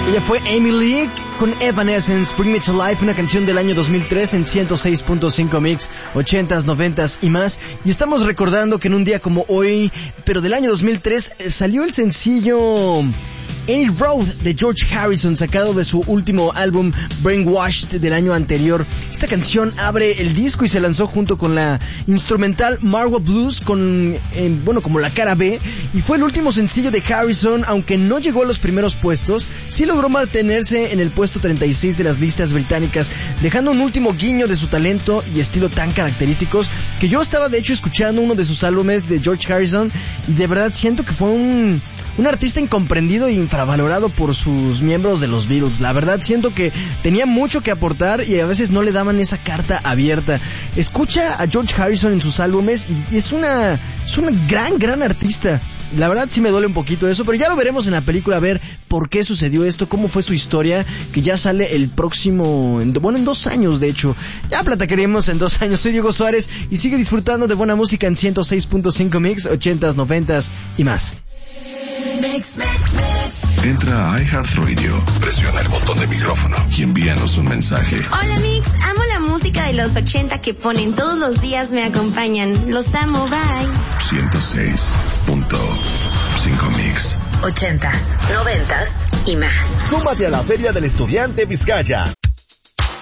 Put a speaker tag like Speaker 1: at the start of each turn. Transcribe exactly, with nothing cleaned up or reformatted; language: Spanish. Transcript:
Speaker 1: Ella fue Amy Lee con Evanescence, Bring Me to Life, una canción del año dos mil tres en ciento seis punto cinco Mix, ochentas, noventas y más. Y estamos recordando que en un día como hoy, pero del año dos mil tres, salió el sencillo Any Road de George Harrison, sacado de su último álbum Brainwashed del año anterior. Esta canción abre el disco y se lanzó junto con la instrumental Marwa Blues con, eh, bueno, como la cara B, y fue el último sencillo de Harrison. Aunque no llegó a los primeros puestos, sí logró mantenerse en el puesto treinta y seis de las listas británicas, dejando un último guiño de su talento y estilo tan característicos, que yo estaba de hecho escuchando uno de sus álbumes de George Harrison y de verdad siento que fue un... un artista incomprendido e infravalorado por sus miembros de los Beatles. La verdad siento que tenía mucho que aportar y a veces no le daban esa carta abierta. Escucha a George Harrison en sus álbumes y es una es un gran, gran artista. La verdad sí me duele un poquito eso, pero ya lo veremos en la película, a ver por qué sucedió esto, cómo fue su historia, que ya sale el próximo, bueno, en dos años de hecho. Ya platicaremos en dos años. Soy Diego Suárez y sigue disfrutando de buena música en ciento seis punto cinco Mix, ochentas, noventas y más.
Speaker 2: Mix, mix, mix. Entra a iHeartRadio, presiona el botón de micrófono y envíanos un mensaje.
Speaker 3: Hola Mix, amo la música de los ochenta que ponen todos los días, me acompañan. Los amo, bye.
Speaker 2: ciento seis punto cinco Mix.
Speaker 4: Ochentas, noventas y más.
Speaker 5: Súmate a la Feria del Estudiante Vizcaya.